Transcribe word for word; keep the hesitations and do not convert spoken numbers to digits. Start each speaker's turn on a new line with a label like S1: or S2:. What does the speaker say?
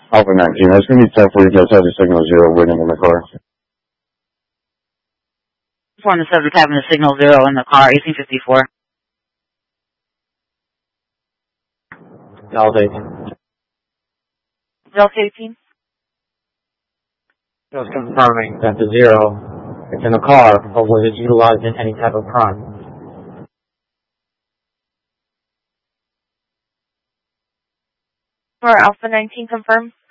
S1: Alpha nineteen, that's going to be ten for you guys have the signal zero waiting in the car.
S2: One the subject having the signal zero in the car, eighteen fifty-four.
S3: Delta eighteen.
S2: Delta eighteen?
S3: Just confirming that the zero is in the car, but was it utilized in any type of crime?
S4: For Alpha nineteen confirmed.